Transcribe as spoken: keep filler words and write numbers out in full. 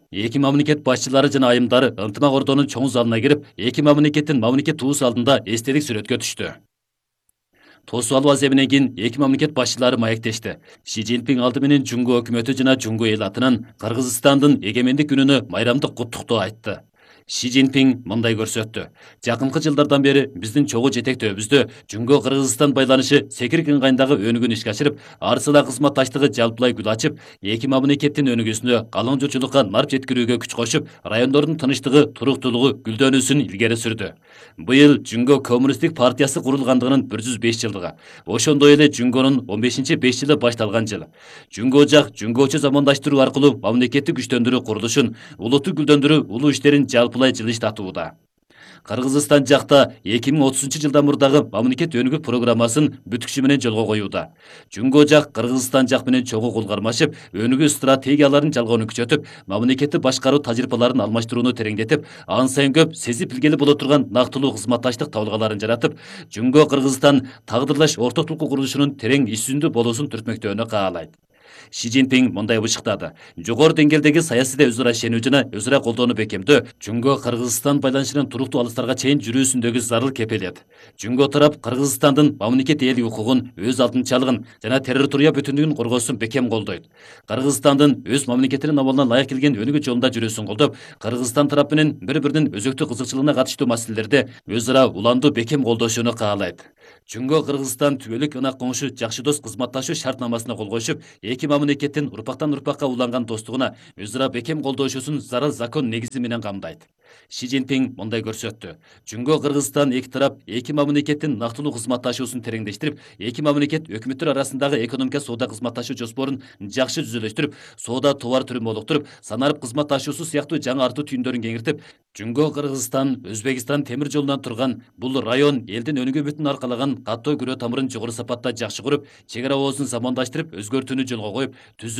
Эки мамлекет башчылары жана айымдары ынтымак ордонун чоң залына кирип, эки мамлекеттин мамлекет туус алдында эстелик сүрөткө түштү. Тосуп алуу азебинен кийин эки мамлекет башчылары маектешти. Ши Цзиньпин алды менен Жуңго өкмөтү жана Жуңго эл атынан Кыргызстандын эгемендик күнүнө майрамдык куттуктоо айтты. Ши Цзиньпин мындай көрсөттү. Жакынкы жылдардан бери биздин чогуу жетектөөбүздө Жуңго Кыргызстан байланышы секирик ыңгайындагы өнүгүүнү ишке ашырып, арсыла кызматташтыгы жалпылай гүл ачып, эки мамлекеттин өнүгүүсүнө калың журтчулукка нарп жеткирүүгө күч кошуп, райондордун тынычтыгы, туруктуулугу, гүлдөнүүсүн илгери сүрдү. Быйыл Жуңго Коммунисттик партиясы курулгандыгынын бир жүз беш жылдыгы. Ошондой эле Жуңгонун он бешинчи беш жылы башталган жыл. Жуңго жак Жуңгочу замандаштыруу аркылуу мамлекеттик күчтөндүрүү курулушун, улутту гүлдөндүрүү улуу иштерин жалпылай жылыштатууда. Кыргызстан жакта эки миң отузунчу жылдан мурдагы мамлекет өнүгүү программасын бүтүкчү менен жолго коюуда. Жуңго жак Кыргызстан жак менен чогуу кол кармашып, өнүгүү стратегияларын жалгоону күчөтүп, мамлекетти башкаруу тажрыйбаларын алмаштырууну тереңдетип, ан сайын көп сезип билгели боло турган нактылуу кызматташтык табылгаларын жаратып, Жуңго Кыргызстан тагдырлаш ортоктулук курулушунун терең иш-жүзүндүү болуусун түртмөктөөнү каалайт. Ши Цзиньпин мындай бышыктады. Жогору деңгээлдеги саясий өз ара ишенүү жана өз ара колдоону бекемдөө Жуңго Кыргызстан байланышынын туруктуу алыстарга чейин жүрүүсүндөгү зарыл кепелет. Жуңго тарап Кыргызстандын мамлекет эл укугун, өз алтынчалыгын жана территория бүтүндүгүн коргоосун бекем колдойт. Кыргызстандын өз мамлекетинин абалына ылайык келген өнүгүү жолунда жүрүүсүн колдоп, Кыргызстан тарап менен бири-биринин өзөктүү кызыкчылыгына катыштуу маселелерде өз ара уланду бекем колдошууну каалайт. Жуңго Кыргызстан түбөлүк ынак коңшу жакшы дос кызматташуу шартнамасына кол коюшуп, эки мамлекеттин урпактан урпакка уланган достугуна өз ара бекем колдошуусун зарыл закон негизи менен камдайт. Ши Цзиньпин мындай көрсөттү. Жуңго Кыргызстан эки тарап эки мамлекеттин нактылуу кызматташуусун тереңдештирип, эки мамлекет өкмөттөр арасындагы экономика соода кызматташуу жоспорун жакшы түзүлөштүрүп, соода товар түрүн молуктуруп, санарып кызматташуусу сыяктуу жаңы артуу түйүндөрүн кеңиртип, Жуңго Кыргызстан, Өзбекстан темир жолунан турган бул район элдин өнүгүү бүтүн аркалаган каттоо күрөө тамырын жогору сапатта жакшы куруп, чек ара оозун замандаштырып, өзгөртүүнү жолго коюп,